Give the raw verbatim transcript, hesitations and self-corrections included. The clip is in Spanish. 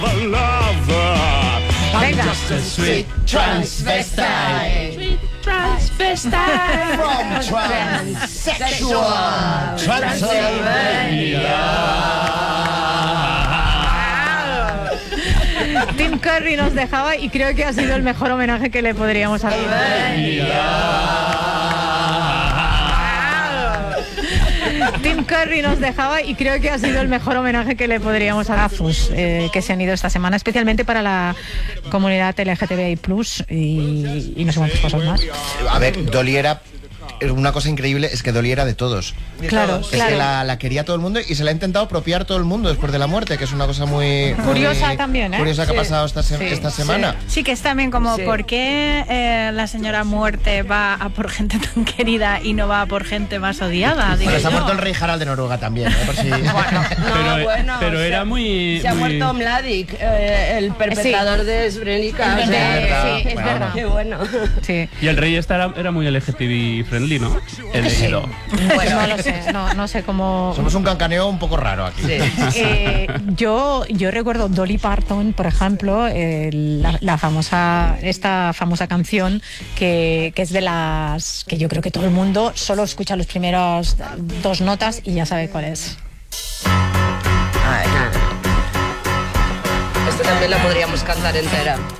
Venga. Sweet transvestite. Sweet transvestite. From transsexual Transylvania. Tim Curry nos dejaba y creo que ha sido el mejor homenaje que le podríamos hacer. Tim Curry nos dejaba y creo que ha sido el mejor homenaje que le podríamos hacer a Fus, eh, que se han ido esta semana, especialmente para la comunidad L G T B I plus, y, y no sé cuántas cosas más. A ver, Dolly era... Una cosa increíble es que Dolly era de todos. Claro, Es claro. que la, la quería todo el mundo y se la ha intentado apropiar todo el mundo después de la muerte, que es una cosa muy... Curiosa muy también, ¿eh? Curiosa que Sí. ha pasado esta, se- Sí, esta semana. Sí, que es también como, Sí. ¿por qué eh, la señora muerte va a por gente tan querida y no va a por gente más odiada? Digo Bueno, se ha yo. muerto el rey Harald de Noruega también, ¿eh? Por si... No, Pero- bueno, pero se era ha- muy- Se ha muy- muerto Mladic, eh, el perpetrador de Srebrenica. Es o sea, verdad, sí, es Bueno. verdad. Qué bueno. Sí. Y el rey este era, era muy L G T B friendly, ¿no? He leído. No lo sé, no, no sé cómo... Somos un cancaneo un poco raro aquí. Sí. Eh, yo, yo recuerdo Dolly Parton, por ejemplo, eh, la, la famosa, esta famosa canción que, que es de las que yo creo que todo el mundo solo escucha los primeros dos notas y ya sabe cuál es. Ay, nada. Esta también la podríamos cantar entera.